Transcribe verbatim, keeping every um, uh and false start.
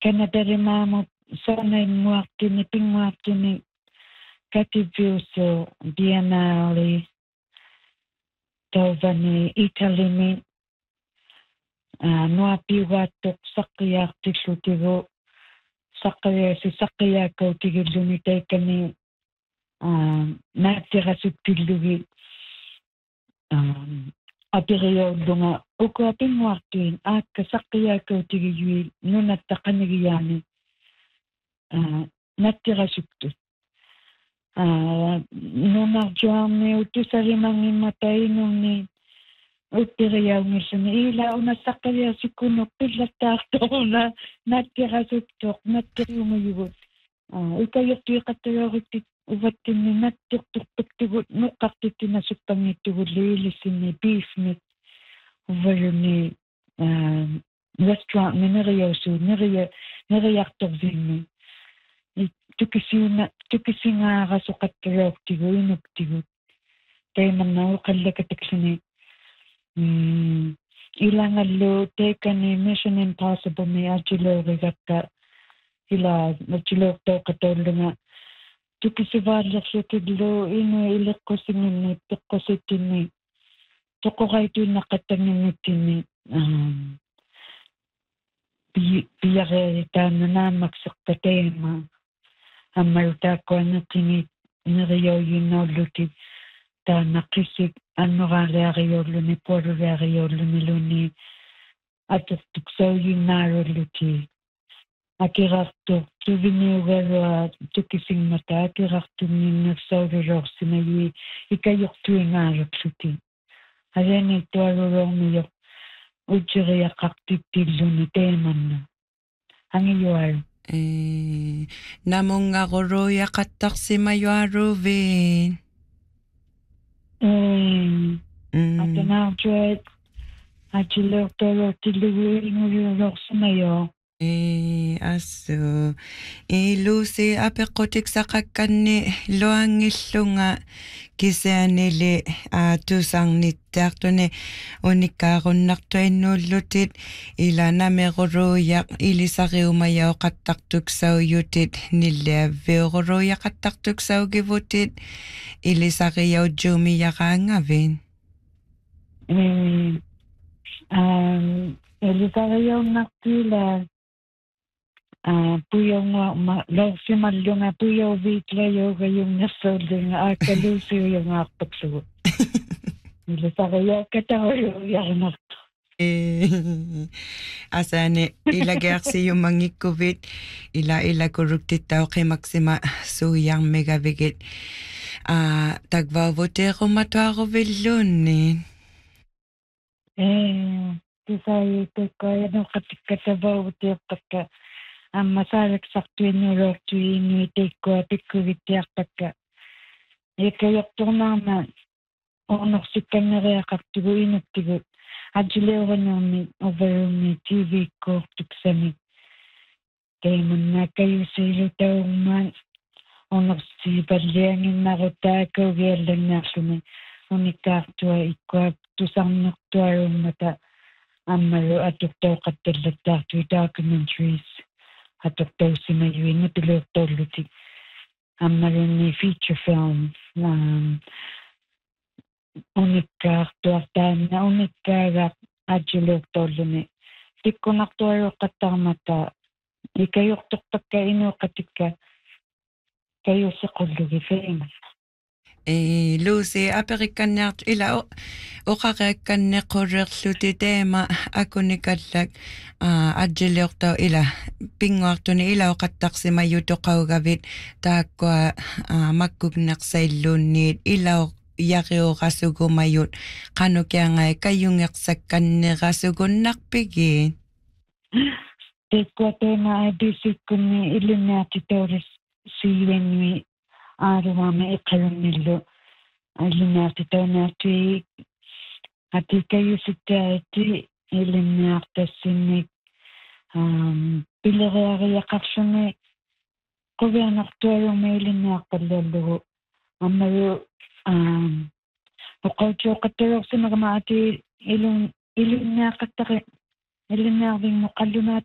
Kanadarimaamo sanain muaktini pingmuaktini kativiuso biennale tauvani Italimi nuapiugaattoq saqqiaartillutigu saqqayaasi saqqiyaakkautigillauni taikkani naattirasuttillugi apiriorlunga ukuapinguartuin aakka saqqiyaakkautigiyyui nunattaqanigiyaani nattirasuttut nunarjuarni utusarimangimmatainunni uppiriaungilluni ila unassaqqiyasikkunnoq pillattaartoruna nattirasuttoq nattiriumuyugut ikayertuiqattagoriktit uvattinni nattirturtuktugut nuqqartittinasuppangittugulli ilissinni beefmit uvaluni restaurant neriausu neria neriartorvinni tukisiuna tukisingaarasuqattagortigu inuktigut taimannau qallakataksini ilangallu taikani Mission Impossible mi ajilorigakka ila ajilortoqatollunga tukisivaallerlutillu inu iliqqusinginni piqqusittinni toqoraituinnaqqattangimmittinni piyareitaannanaammakseqqataima аммалутааккуанертини нериоюиннауллути таанаққиссик аннораалиариорлуни пуалулиариорлуни луни атертуксауюиннааруллути акирарту тувиниугалуа тукисингмата акирартуннииннерсаулулоорсимаюи икайортуингаалуклути алани туалулоормио уджериақартиттиллуни тааманна ангиюал э намунгаруя qattarsimayuaruvin м атанаартуат атилертолортиллугуингулиулоорсимайо э ассу илуси апеққутиксақакканни луангиллунга кисаанили аатусарниттаартуни униккааруннартуиннууллутит иланамеруруяқ илисариумаяоқаттартуксауютит ниллиаввиуруруяқаттартуксаугивутит илисариаутжуумияраангавин м ам элисариауннартила а пуйонга лорсималлунга пуйовитлайоогаюннерсууллунга ааккалуусиуйунгаарпаксугу илисариааккатаруйуярнарту э асане илагеарсиумангиккувит ила илакуруктиттау қимаксима суиярмегавигит а такваавутеруматуарувиллуунни э тисаитэккоянеқатиккатаваавутиортакка аммасаалаксартуиннулуортуииннуи тиккуа пиккувиттиартакка якаёрторнаарма орнорсикканнериақартугу инуттигу ажилеорнерми овалумми тв-коортуксами теймунна каюсилутауммаан орнорсипаллиангиннарутаакаугиалланнаарлуми униккаартуа иккуа тусарнертуалуммата аммалу атуктооқатталлаттаартуи documentaries атуктаусимаюинна пилууртооллути аммалунни feature film униккаартуартаанна униккаага ажилууртооллуни тиккунартуалуоққаттармата икаюрторпакка инуоқатикка каюсеқуллуги феима э луси аперикканниарт ила оқареакканнеқулерлути теема акуникаллак а аджилиорто ила пингуартуни ила оқаттарсимаютоқаугавит тааккуа маккугнерсаиллуунниит ила яриорасугумают канукиангай каюнгерсакканнерасугуннарпиги теккуатема адисиккунни илиннаатитаулис сиивенни аарумаама иқалунниллу алиннаартитаунаартуи атикаюситтаати илиннаартассинник ам пилериариақарсуни ковианартуалума илиннаарталлаллугу аммаю ам оқаутиоқатталуорсимагамаати илун илиннаақаттари илиннаарвингмо қаллунаат